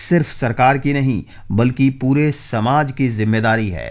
सिर्फ सरकार की नहीं बल्कि पूरे समाज की जिम्मेदारी है।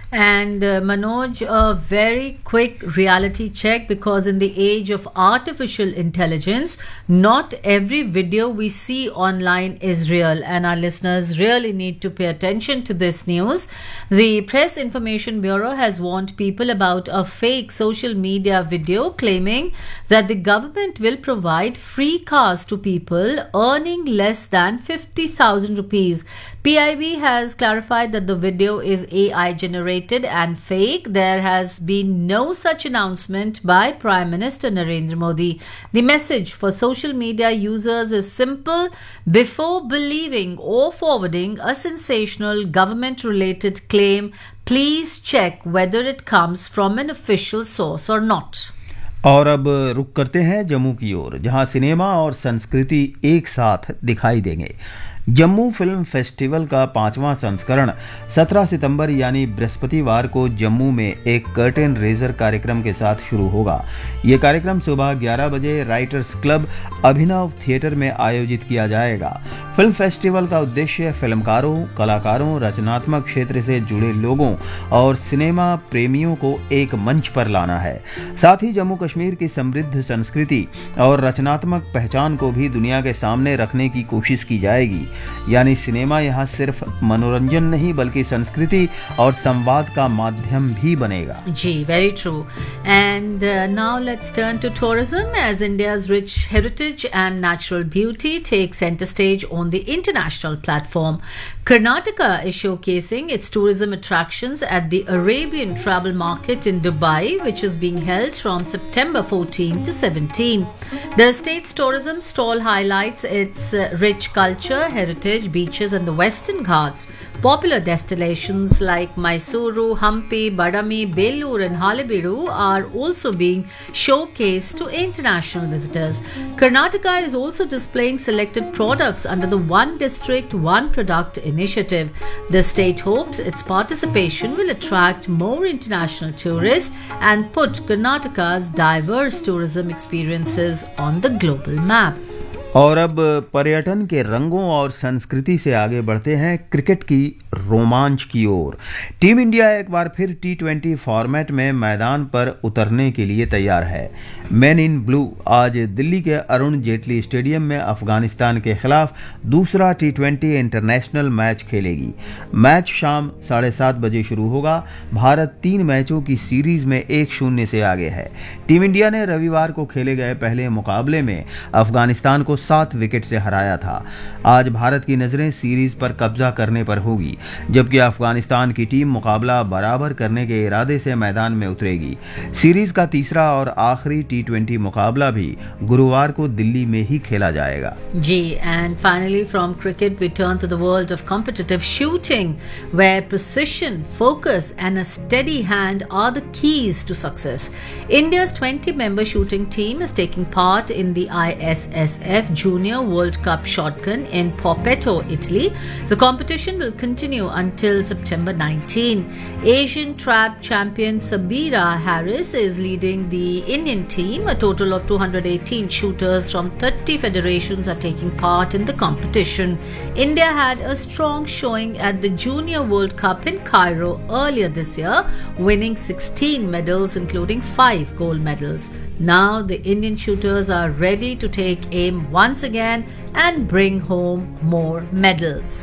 And Manoj, a very quick reality check, because in the age of artificial intelligence, not every video we see online is real, and our listeners really need to pay attention to this news. The Press Information Bureau has warned people about a fake social media video claiming that the government will provide free cars to people earning less than 50,000 rupees. PIB has clarified that the video is AI generated and fake. There has been no such announcement by Prime Minister Narendra Modi. The message for social media users is simple: before believing or forwarding a sensational government-related claim, please check whether it comes from an official source or not. और अब रुक करते हैं जम्मू की ओर, जहां cinema और संस्कृति एक साथ दिखाई देंगे। जम्मू फिल्म फेस्टिवल का 5वां संस्करण 17 सितंबर यानी बृहस्पतिवार को जम्मू में एक कर्टेन रेजर कार्यक्रम के साथ शुरू होगा। ये कार्यक्रम सुबह 11 बजे राइटर्स क्लब अभिनव थिएटर में आयोजित किया जाएगा। फिल्म फेस्टिवल का उद्देश्य फिल्मकारों, कलाकारों, रचनात्मक क्षेत्र से जुड़े लोगों और सिनेमा प्रेमियों को एक मंच पर लाना है। साथ ही जम्मू कश्मीर की समृद्ध संस्कृति और रचनात्मक पहचान को भी दुनिया के सामने रखने की कोशिश की जाएगी। यानी सिनेमा यहाँ सिर्फ मनोरंजन नहीं बल्कि संस्कृति और संवाद का माध्यम भी बनेगा। जी, very true. And now let's turn to tourism, as India's rich heritage and natural beauty take center stage on the international platform. Karnataka is showcasing its tourism attractions at the Arabian Travel Market in Dubai, which is being held from September 14 to 17. The state's tourism stall highlights its rich culture, heritage, beaches and the Western Ghats. Popular destinations like Mysuru, Hampi, Badami, Belur and Halebeedu are also being showcased to international visitors. Karnataka is also displaying selected products under the One District, One Product initiative. The state hopes its participation will attract more international tourists and put Karnataka's diverse tourism experiences on the global map. और अब पर्यटन के रंगों और संस्कृति से आगे बढ़ते हैं क्रिकेट की रोमांच की ओर। टीम इंडिया एक बार फिर T20 फॉर्मेट में मैदान पर उतरने के लिए तैयार है। मैन इन ब्लू आज दिल्ली के अरुण जेटली स्टेडियम में अफगानिस्तान के खिलाफ दूसरा T20 इंटरनेशनल मैच खेलेगी। मैच शाम 7:30 बजे शुरू होगा। भारत 3 मैचों की सीरीज में 1-0 से आगे है। टीम इंडिया ने रविवार को खेले गए पहले मुकाबले में अफगानिस्तान को 7 विकेट से हराया था। आज भारत की नजरें सीरीज पर कब्जा करने पर होगी, जबकि अफगानिस्तान की टीम मुकाबला बराबर करने के इरादे से मैदान में उतरेगी। सीरीज का तीसरा और आखिरी T20 मुकाबला भी गुरुवार को दिल्ली में ही खेला जाएगा। जी, and finally from cricket we turn to the world of competitive shooting, where precision, focus and a steady hand are the keys to success. India's 20-member shooting team is taking part in the ISSF Junior World Cup Shotgun in Popetto, Italy. The competition will continue until September 19. Asian trap champion Sabira Harris is leading the Indian team. A total of 218 shooters from 30 federations are taking part in the competition. India had a strong showing at the Junior World Cup in Cairo earlier this year, winning 16 medals including 5 gold medals. Now the Indian shooters are ready to take aim once again and bring home more medals.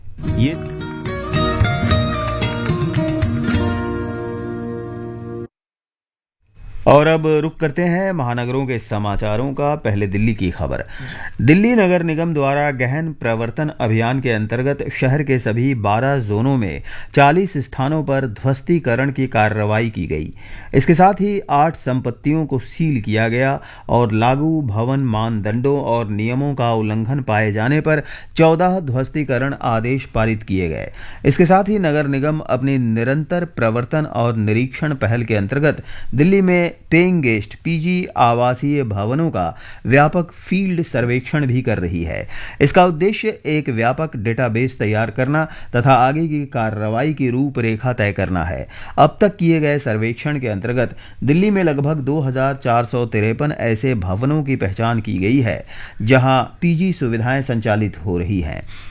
और अब रुक करते हैं महानगरों के समाचारों का। पहले दिल्ली की खबर। दिल्ली नगर निगम द्वारा गहन प्रवर्तन अभियान के अंतर्गत शहर के सभी 12 जोनों में 40 स्थानों पर ध्वस्तीकरण की कार्रवाई की गई। इसके साथ ही 8 संपत्तियों को सील किया गया और लागू भवन मानदंडों और नियमों का उल्लंघन पाए जाने पर 14 ध्वस्तीकरण आदेश पारित किए गए। इसके साथ ही नगर निगम अपनी निरंतर प्रवर्तन और निरीक्षण पहल के अंतर्गत दिल्ली में पेइंग गेस्ट पीजी आवासीय भवनों का व्यापक फील्ड सर्वेक्षण भी कर रही है। इसका उद्देश्य एक व्यापक डेटाबेस तैयार करना तथा आगे की कार्रवाई की रूपरेखा तय करना है। अब तक किए गए सर्वेक्षण के अंतर्गत दिल्ली में लगभग 2453 ऐसे भवनों की पहचान की गई है जहां पीजी सुविधाएं संचालित हो रही हैं।